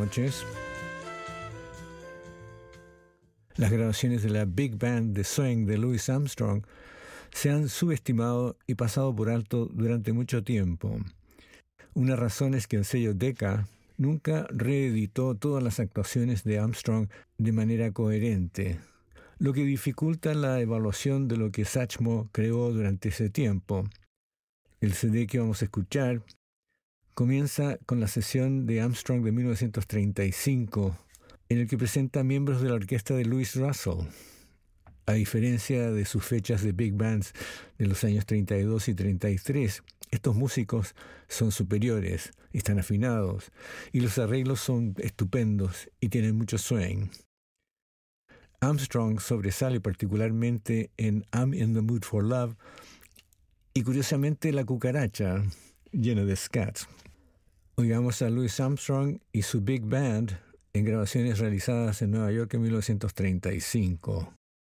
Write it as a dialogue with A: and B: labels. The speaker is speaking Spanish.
A: noches. Las grabaciones de la Big Band de Swing de Louis Armstrong se han subestimado y pasado por alto durante mucho tiempo. Una razón es que el sello Decca nunca reeditó todas las actuaciones de Armstrong de manera coherente, lo que dificulta la evaluación de lo que Satchmo creó durante ese tiempo. El CD que vamos a escuchar comienza con la sesión de Armstrong de 1935, en el que presenta miembros de la orquesta de Louis Russell. A diferencia de sus fechas de big bands de los años 32 y 33, estos músicos son superiores, están afinados, y los arreglos son estupendos y tienen mucho swing. Armstrong sobresale particularmente en I'm in the Mood for Love y curiosamente La Cucaracha, llena de scat. Oigamos a Louis Armstrong y su Big Band en grabaciones realizadas en Nueva York en 1935.